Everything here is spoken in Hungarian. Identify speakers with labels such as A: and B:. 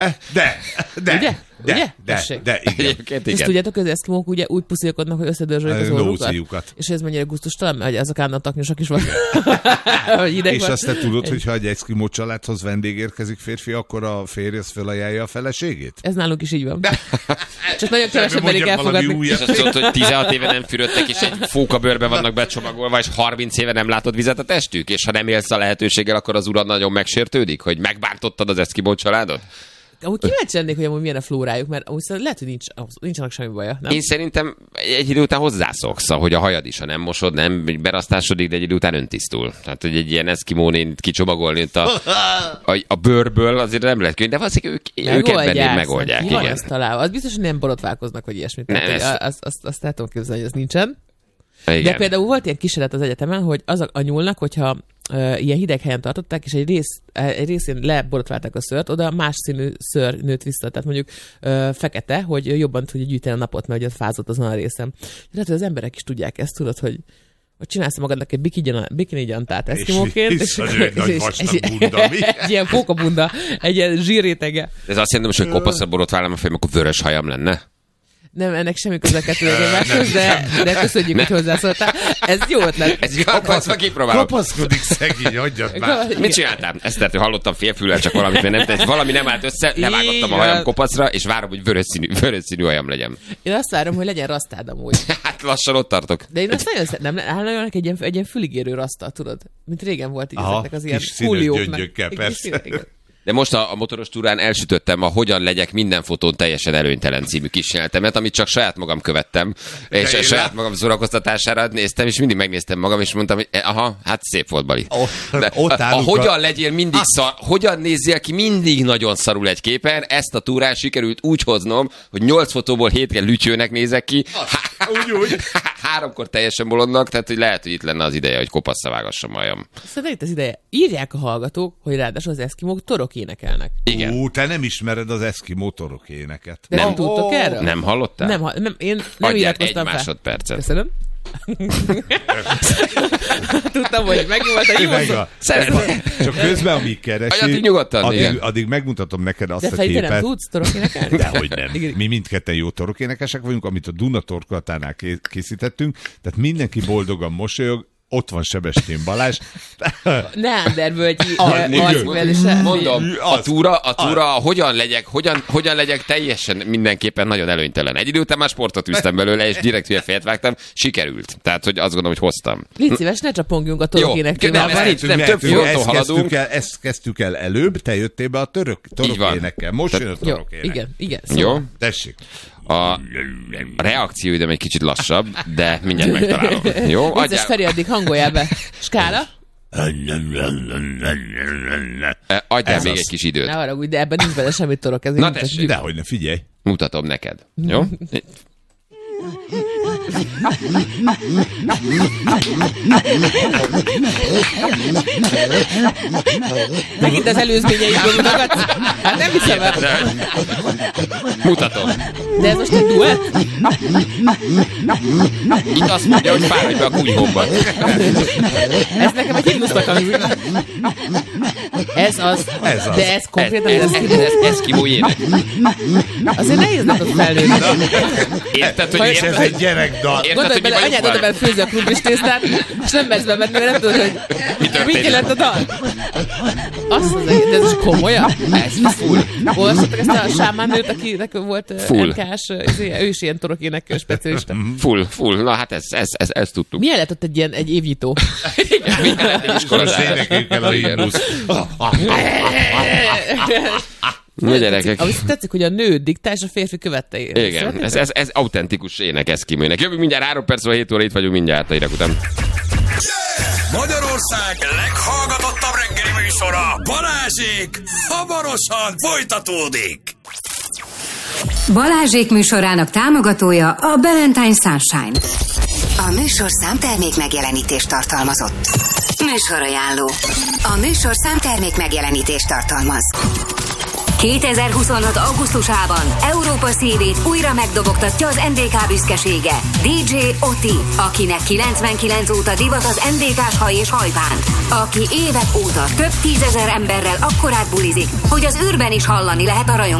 A: De, igen.
B: És tudjátok, hogy az eszkimók ugye úgy puszilkodnak, hogy összedörzsölik az orrukat. És ez mennyire gusztustalan, hogy azok állandóan taknyosak is vannak.
A: És azt te tudod, hogy ha egy eszkimó családhoz vendég érkezik férfi, akkor a férj az felajánlja a feleségét?
B: Ez nálunk is így van. Csak nagyon kevesebb merik elfogadni.
C: És azt mondod, hogy 16 éve nem fürödtek, és egy fókabőrben vannak becsomagolva, és 30 éve nem látod vizet a testük, és ha nem élsz a lehetőséggel, akkor az urad nagyon megsértődik, hogy megbántottad az eszkimó családot?
B: Amúgy kíváncsi lennék, hogy amúgy milyen a flórájuk, mert amúgy lehet, hogy nincsenek semmi baja, nem?
C: Én szerintem egy idő után hozzászoksz, hogy a hajad is, ha nem mosod, nem berasztásodik, de egy idő után öntisztul. Tehát, hogy egy ilyen eszkimónét kicsomagolni a bőrből azért nem lehet könnyű, de valószínűleg ők ebben megoldják.
B: Ki van ezt találva? Az biztos, hogy nem borotválkoznak, vagy ilyesmit. Azt el tudom képzelni, hogy ez nincsen. Igen. De például volt ilyen kísérlet az egyetemen, hogy az a nyúlnak, hogyha ilyen hideg helyen tartották, és egy részén leborotválták a szőrt, oda más színű szőr nőtt vissza, tehát mondjuk fekete, hogy jobban tudja gyűjteni a napot, mert ugye fázott azon a részen. Tehát, hogy az emberek is tudják ezt, tudod, hogy csinálsz magadnak egy bikini gyantát eszkimóként, és egy ilyen pókabunda, egy ilyen zsírrétege.
C: Ez azt jelenti, hogy kopaszra borotválom a fejem, akkor vörös hajam lenne?
B: Nem, ennek semmi köze egymáshoz, de köszönjük, hogy hozzászóltál. Ez jó ötlet.
C: Ez jó, kipróbálom.
A: Kapaszkodik szegény, hagyjad már.
C: Mit csináltam? Ezt hallottam félfüllel, csak valami nem állt össze, levágottam a hajam kopaszra, és várom, hogy vörös színű hajam legyen.
B: Én azt várom, hogy legyen rasztád amúgy.
C: Hát lassan ott tartok.
B: De én azt nagyon szeretem, nem állna egy ilyen füligérő raszta, tudod? Mint régen volt így ezeknek az ilyen
A: fúlióknak. Persze.
C: De most a motoros túrán elsütöttem a Hogyan legyek minden fotón teljesen előnytelen című kísérletemet, amit csak saját magam követtem, és saját magam szórakoztatására néztem, és mindig megnéztem magam, és mondtam, hogy hát szép volt, Bali. Hogyan legyél mindig hogyan nézzél ki mindig nagyon szarul egy képen, ezt a túrán sikerült úgy hoznom, hogy 8 fotóból 7 lütyőnek nézek ki,
A: úgy.
C: 3-kor teljesen bolondnak, tehát hogy lehet, hogy itt lenne az ideje, hogy kopaszra vágassam majam.
B: Szerintem itt az ideje. Írják a hallgatók, hogy ráadásul az eszkimók torok énekelnek.
C: Igen.
A: Te nem ismered az eszkimó torok éneket.
B: De nem tudtok erről?
C: Nem hallottál?
B: Én nem iratkoztam fel.
C: Másodpercet.
B: Köszönöm. Tudtam, hogy megvolt a jó.
A: Csak közben, amíg keresi, addig megmutatom neked azt a képet.
B: De fejte nem tudsz torokénekelni?
A: Dehogy nem. Mi mindketten jó torokénekesek vagyunk, amit a Duna torkolatánál készítettünk, tehát mindenki boldogan mosolyog. Ott van Sebestyén Balázs.
B: Neandervölgyi
C: mondom, a túra hogyan legyek teljesen mindenképpen nagyon előnytelen. Egy idő után már sportot üztem belőle, és direkt hülye fejet vágtam, sikerült. Tehát, hogy azt gondolom, hogy hoztam.
B: Légy szíves, ne csapongjunk a torokének
C: témában. Nem, több fronton haladunk.
A: Ezt kezdtük el előbb, te jöttél be a torokénekkel. Most jön a torokének.
B: Igen.
C: Jó.
A: Tessék.
C: A reakcióidőm egy kicsit lassabb, de mindjárt megtalálom. Jó?
B: Vicces Feri, addig hangoljál be. Skála?
C: Adjál még egy kis időt.
B: Ne haragudj, de ebben nincs bele semmi torok.
C: Na tessék.
A: Dehogy ne, figyelj.
C: Mutatom neked. Jó?
B: Megint az előzményeidből mutogatsz? Hát nem hiszem el.
C: Mutatom.
B: De ez most egy duett?
C: Itt azt mondja, hogy fáradj be a kunyhomba.
B: Ez nekem egy himnusznak hangzik. Ez az. De ez konkrétan
C: ez eszkimó ének.
B: Azért nehéznek az felnőni.
C: Érted, hogy
A: ez egy gyerekdal.
B: Gondolj bele, anyád oda bele főzi a krumplis tésztát, és nem mersz bemenni, mert nem tudod, hogy mit jelent a dal. Azt az egész, de ez is komolyan?
C: Ez full.
B: Olvassatok ezt a sámán nőt, akinek volt MK-s, ő is ilyen torokének specialista.
C: Full. Na hát ezt tudtuk.
B: Milyen lett ott egy évnyitó?
A: Most énekeljük el a himnuszt.
C: Na gyerekek.
B: Amit tetszik, hogy a nő diktál, és a férfi követte.
C: Igen, ez autentikus ének eszkimőnek. Jövünk mindjárt 3 percről 7 óra, itt vagyunk mindjárt a hírek után.
D: Magyarország leghallgatottabb reggeli műsora, Balázsék, hamarosan folytatódik.
E: Balázsék műsorának támogatója a Valentine Sunshine. A műsorszám termék megjelenítést tartalmazott. Műsorajánló. A műsorszám termék megjelenítést tartalmaz. 2026. augusztusában Európa szívét újra megdobogtatja az NDK büszkesége. DJ Oti, akinek 99 óta divat az NDK-s haj és hajbánt. Aki évek óta több 10 000 emberrel akkorát bulizik, hogy az űrben is hallani lehet a